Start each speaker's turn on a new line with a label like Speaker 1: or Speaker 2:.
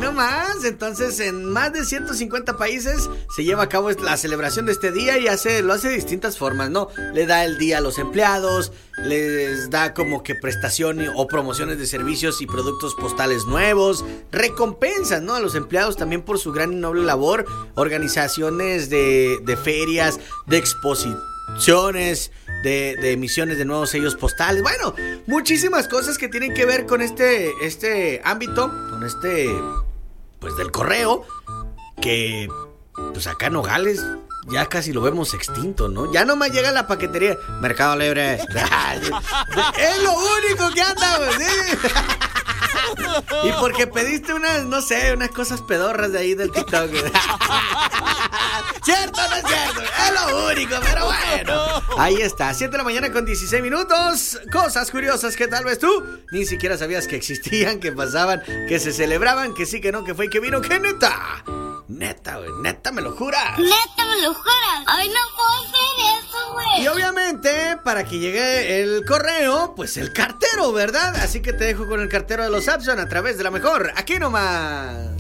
Speaker 1: nomás. Entonces, en más de 150 países se lleva a cabo la celebración de este día y lo hace de distintas formas, ¿no? Le da el día a los empleados, les da como que prestación o promociones de servicios y productos postales nuevos, recompensas, ¿no? A los empleados también por su gran y noble labor, organizaciones de ferias, de exposiciones, de emisiones de nuevos sellos postales. Bueno, muchísimas cosas que tienen que ver con este ámbito, con pues del correo, que pues acá en Nogales ya casi lo vemos extinto, ¿no? Ya nomás llega la paquetería Mercado Libre. Es lo único que anda, ¿sí? Y porque pediste unas, no sé, unas cosas pedorras de ahí del TikTok. ¿Cierto o no es cierto? Es lo único, pero bueno. Ahí está, 7 de la mañana con 16 minutos. Cosas curiosas que tal vez tú ni siquiera sabías que existían, que pasaban, que se celebraban, que sí, que no, que fue y que vino, que neta. Neta, güey, neta, ¿me lo juras?
Speaker 2: Neta, ¿me lo juras? Ay, no puedo hacer eso, güey.
Speaker 1: Y obviamente, para que llegue el correo, pues el cartero, ¿verdad? Así que te dejo con el cartero de los Sapson a través de la mejor. Aquí nomás.